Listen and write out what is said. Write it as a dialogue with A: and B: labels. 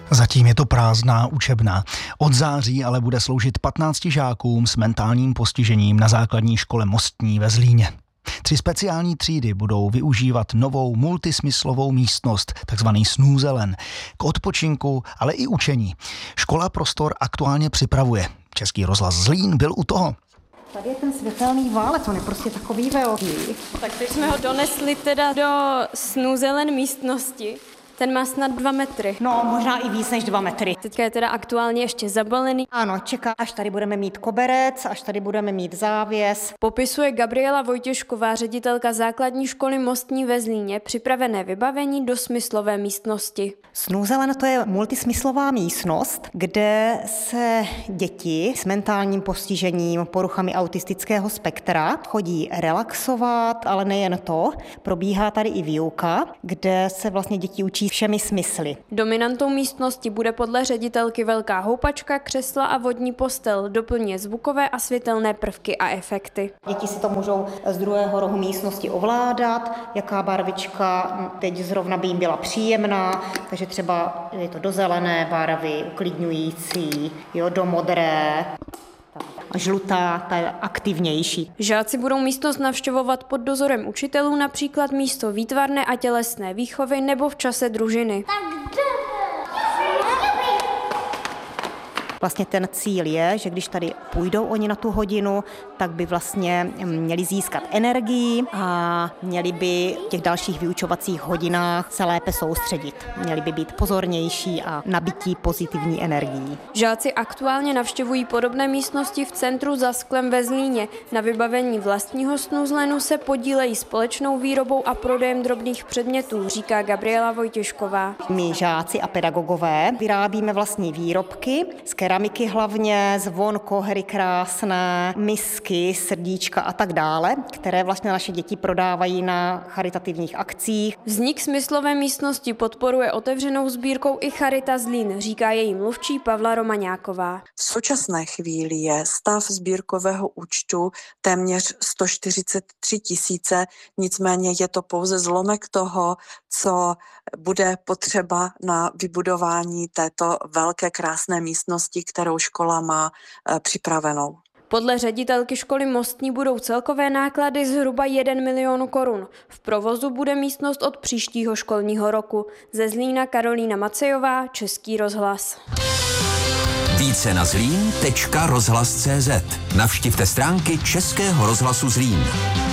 A: Zatím je to prázdná učebna. Od září ale bude sloužit 15 žákům s mentálním postižením na základní škole Mostní ve Zlíně. 3 speciální třídy budou využívat novou multismyslovou místnost, takzvaný snůzelen, k odpočinku, ale i učení. Škola prostor aktuálně připravuje. Český rozhlas Zlín byl u toho.
B: Tady je ten světelný válec, on je prostě takový velký.
C: Tak teď jsme ho donesli teda do snůzelen místnosti. Ten má snad 2 metry.
B: No, možná i víc než 2 metry.
C: Teďka je teda aktuálně ještě zabalený.
B: Ano, čeká, až tady budeme mít koberec, až tady budeme mít závěs.
C: Popisuje Gabriela Vojtěšková, ředitelka základní školy Mostní ve Zlíně, připravené vybavení do smyslové místnosti.
B: Snůzelen to je multismyslová místnost, kde se děti s mentálním postižením, poruchami autistického spektra chodí relaxovat, ale nejen to, probíhá tady i výuka, kde se vlastně děti učí všemi smysly.
C: Dominantou místnosti bude podle ředitelky velká houpačka, křesla a vodní postel, doplňuje zvukové a světelné prvky a efekty.
B: Děti si to můžou z druhého rohu místnosti ovládat, jaká barvička teď zrovna by jim byla příjemná, takže třeba je to do zelené barvy, uklidňující, do modré. Žlutá, ta je aktivnější.
C: Žáci budou místnost navštěvovat pod dozorem učitelů, například místo výtvarné a tělesné výchovy nebo v čase družiny.
B: Vlastně ten cíl je, že když tady půjdou oni na tu hodinu, tak by vlastně měli získat energii a měli by v těch dalších vyučovacích hodinách se lépe soustředit. Měli by být pozornější a nabití pozitivní energií.
C: Žáci aktuálně navštěvují podobné místnosti v centru Za sklem ve Zlíně. Na vybavení vlastního snůzlenu se podílejí společnou výrobou a prodejem drobných předmětů, říká Gabriela Vojtěšková.
B: My žáci a pedagogové vyrábíme vlastní výrobky z keramiky hlavně, zvon, kohery krásné, misky, srdíčka a tak dále, které vlastně naše děti prodávají na charitativních akcích.
C: Vznik smyslové místnosti podporuje otevřenou sbírkou i Charita Zlín, říká její mluvčí Pavla Romaňáková.
D: V současné chvíli je stav sbírkového účtu téměř 143 000, nicméně je to pouze zlomek toho, co bude potřeba na vybudování této velké krásné místnosti, kterou škola má připravenou.
C: Podle ředitelky školy Mostní budou celkové náklady zhruba 1 milion korun. V provozu bude místnost od příštího školního roku. Ze Zlína Karolína Macejová, Český rozhlas.
E: Více na zlín.rozhlas.cz. Navštivte stránky Českého rozhlasu Zlín.